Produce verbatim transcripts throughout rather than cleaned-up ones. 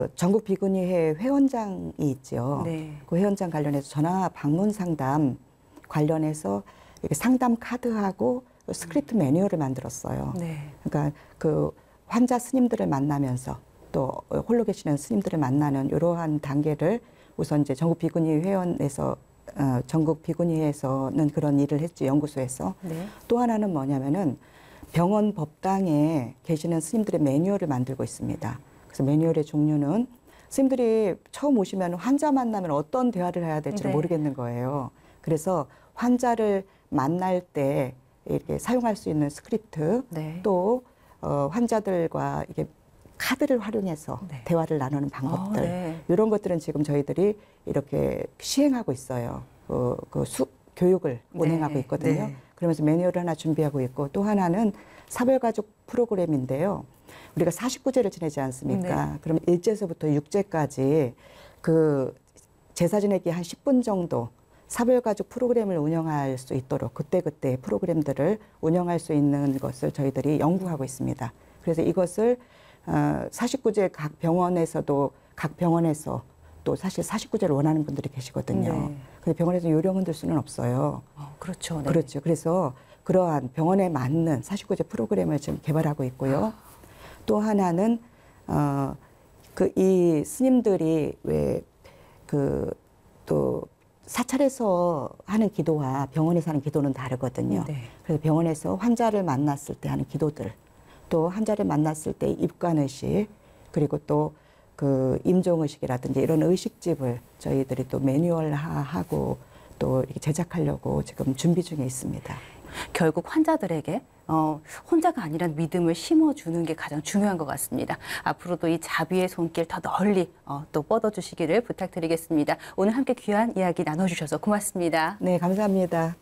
전국 비구니회 회원장이 있죠. 네. 그 회원장 관련해서 전화 방문 상담 관련해서 이렇게 상담 카드하고 스크립트 매뉴얼을 만들었어요. 네. 그러니까 그 환자 스님들을 만나면서 또 홀로 계시는 스님들을 만나는 이러한 단계를 우선 이제 전국 비구니 회원에서 어, 전국 비구니회에서는 그런 일을 했죠. 연구소에서. 네. 또 하나는 뭐냐면은 병원 법당에 계시는 스님들의 매뉴얼을 만들고 있습니다. 그래서 매뉴얼의 종류는 스님들이 처음 오시면 환자 만나면 어떤 대화를 해야 될지를 네. 모르겠는 거예요. 그래서 환자를 만날 때 이렇게 사용할 수 있는 스크립트, 네. 또 어, 환자들과 이게 카드를 활용해서 네. 대화를 나누는 방법들, 아, 네. 이런 것들은 지금 저희들이 이렇게 시행하고 있어요. 그, 그 수, 교육을 운행하고 네. 있거든요. 네. 그러면서 매뉴얼을 하나 준비하고 있고, 또 하나는 사별가족 프로그램인데요. 우리가 사십구 제를 지내지 않습니까? 네. 그럼 일 제에서부터 육 제까지 그 제사 지내기 한 십 분 정도 사별가족 프로그램을 운영할 수 있도록 그때그때 프로그램들을 운영할 수 있는 것을 저희들이 연구하고 있습니다. 그래서 이것을 어, 사십구 제 각 병원에서도 각 병원에서 또 사실 사십구 제를 원하는 분들이 계시거든요. 네. 근데 병원에서 요령은 들 수는 없어요. 어, 그렇죠. 네. 그렇죠. 그래서 그러한 병원에 맞는 사십구 제 프로그램을 지금 개발하고 있고요. 또 하나는 어, 그 이 스님들이 왜 그 또 사찰에서 하는 기도와 병원에서 하는 기도는 다르거든요. 네. 그래서 병원에서 환자를 만났을 때 하는 기도들, 또 환자를 만났을 때 입관의식, 그리고 또 그 임종의식이라든지 이런 의식집을 저희들이 또 매뉴얼화하고 또 이렇게 제작하려고 지금 준비 중에 있습니다. 결국 환자들에게 어, 혼자가 아니란 믿음을 심어주는 게 가장 중요한 것 같습니다. 앞으로도 이 자비의 손길 더 널리 어, 또 뻗어주시기를 부탁드리겠습니다. 오늘 함께 귀한 이야기 나눠주셔서 고맙습니다. 네, 감사합니다.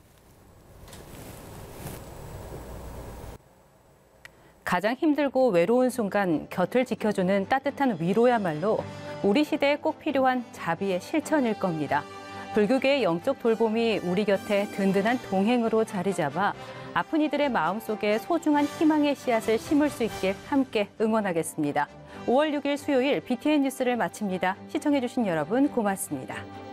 가장 힘들고 외로운 순간 곁을 지켜주는 따뜻한 위로야말로 우리 시대에 꼭 필요한 자비의 실천일 겁니다. 불교계의 영적 돌봄이 우리 곁에 든든한 동행으로 자리 잡아 아픈 이들의 마음속에 소중한 희망의 씨앗을 심을 수 있길 함께 응원하겠습니다. 오월 육일 수요일 비티엔 뉴스를 마칩니다. 시청해주신 여러분 고맙습니다.